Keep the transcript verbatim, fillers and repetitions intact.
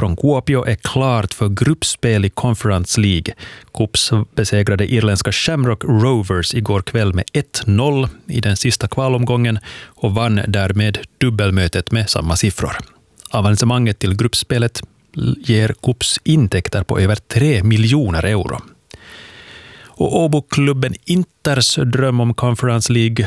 från Kuopio är klart för gruppspel i Conference League. Kups besegrade irländska Shamrock Rovers igår kväll med ett noll i den sista kvalomgången och vann därmed dubbelmötet med samma siffror. Avancemanget till gruppspelet ger Kups intäkter på över tre miljoner euro. Och Åbo-klubben Inters dröm om Conference League